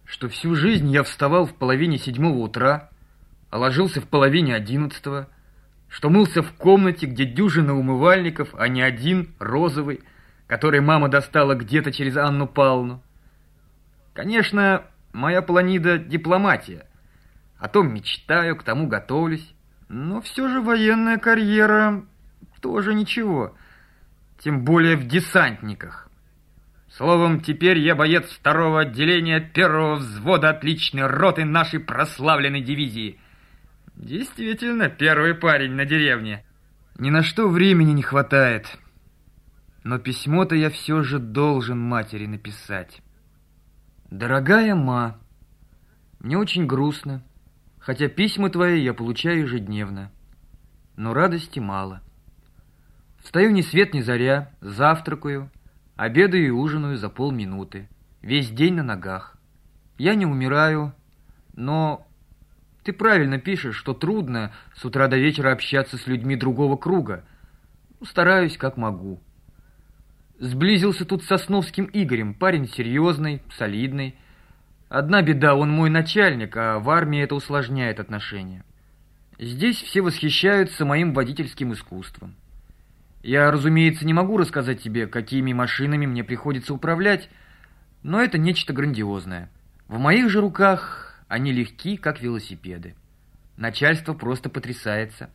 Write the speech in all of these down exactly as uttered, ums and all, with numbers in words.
что всю жизнь я вставал в половине седьмого утра, а ложился в половине одиннадцатого, что мылся в комнате, где дюжина умывальников, а не один розовый, который мама достала где-то через Анну Павловну. Конечно, моя планида — дипломатия. О том мечтаю, к тому готовлюсь. Но все же военная карьера тоже ничего. Тем более в десантниках. Словом, теперь я боец второго отделения первого взвода отличной роты нашей прославленной дивизии. Действительно, первый парень на деревне. Ни на что времени не хватает. Но письмо-то я все же должен матери написать. Дорогая ма, мне очень грустно, хотя письма твои я получаю ежедневно. Но радости мало. Встаю ни свет ни заря, завтракаю, обедаю и ужинаю за полминуты. Весь день на ногах. Я не умираю, но ты правильно пишешь, что трудно с утра до вечера общаться с людьми другого круга. Стараюсь, как могу. Сблизился тут с Сосновским Игорем, парень серьезный, солидный. Одна беда, он мой начальник, а в армии это усложняет отношения. Здесь все восхищаются моим водительским искусством. Я, разумеется, не могу рассказать тебе, какими машинами мне приходится управлять, но это нечто грандиозное. В моих же руках они легки, как велосипеды. Начальство просто потрясается.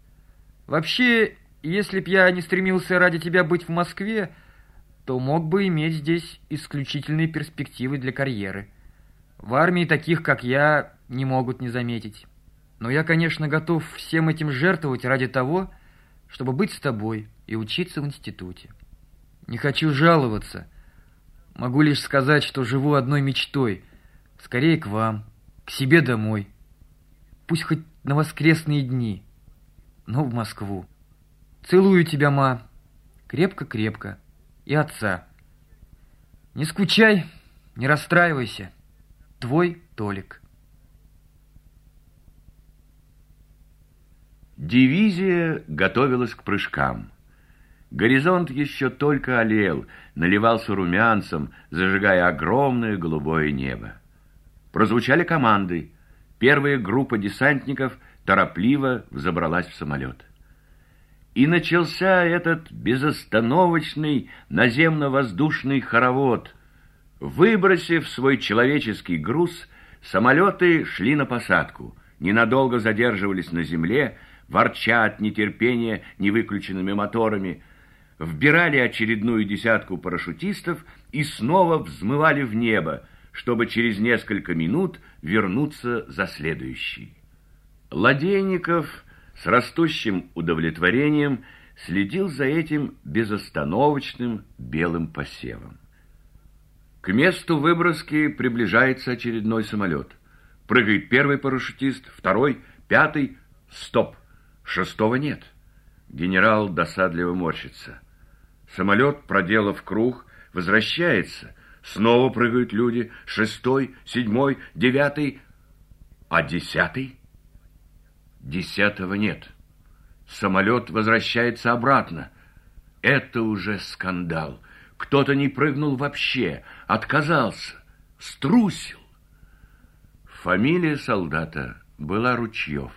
Вообще, если б я не стремился ради тебя быть в Москве, то мог бы иметь здесь исключительные перспективы для карьеры. В армии таких, как я, не могут не заметить. Но я, конечно, готов всем этим жертвовать ради того, чтобы быть с тобой и учиться в институте. Не хочу жаловаться. Могу лишь сказать, что живу одной мечтой. Скорее к вам, к себе домой. Пусть хоть на воскресные дни, но в Москву. Целую тебя, ма, крепко-крепко. И отца. Не скучай, не расстраивайся. Твой Толик. Дивизия готовилась к прыжкам. Горизонт еще только алел, наливался румянцем, зажигая огромное голубое небо. Прозвучали команды. Первая группа десантников торопливо взобралась в самолет. И начался этот безостановочный наземно-воздушный хоровод. Выбросив свой человеческий груз, самолеты шли на посадку, ненадолго задерживались на земле, ворча от нетерпения невыключенными моторами, вбирали очередную десятку парашютистов и снова взмывали в небо, чтобы через несколько минут вернуться за следующий. Ладейников с растущим удовлетворением следил за этим безостановочным белым посевом. К месту выброски приближается очередной самолет. Прыгает первый парашютист, второй, пятый. Стоп! Шестого нет. Генерал досадливо морщится. Самолет, проделав круг, возвращается. Снова прыгают люди. Шестой, седьмой, девятый. А десятый? Десятого нет. Самолет возвращается обратно. Это уже скандал. Кто-то не прыгнул вообще, отказался, струсил. Фамилия солдата была Ручьев.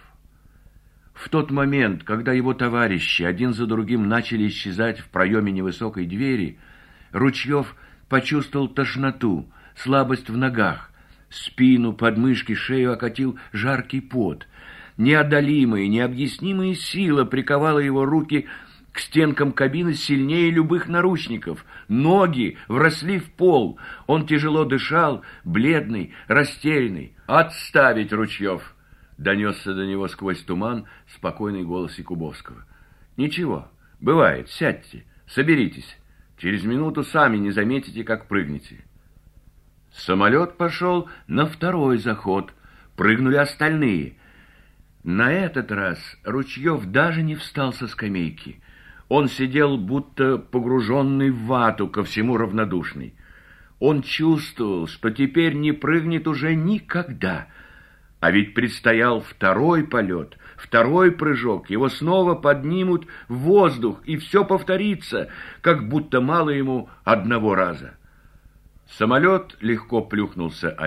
В тот момент, когда его товарищи один за другим начали исчезать в проеме невысокой двери, Ручьев почувствовал тошноту, слабость в ногах, спину, подмышки, шею окатил жаркий пот. Неодолимая, необъяснимая сила приковала его руки к стенкам кабины сильнее любых наручников. Ноги вросли в пол. Он тяжело дышал, бледный, растерянный. «Отставить, Ручьев!» — донесся до него сквозь туман спокойный голос Якубовского. «Ничего, бывает, сядьте, соберитесь. Через минуту сами не заметите, как прыгнете». Самолет пошел на второй заход. Прыгнули остальные. На этот раз Ручьев даже не встал со скамейки. Он сидел, будто погруженный в вату, ко всему равнодушный. Он чувствовал, что теперь не прыгнет уже никогда. А ведь предстоял второй полет, второй прыжок. Его снова поднимут в воздух, и все повторится, как будто мало ему одного раза. Самолет легко плюхнулся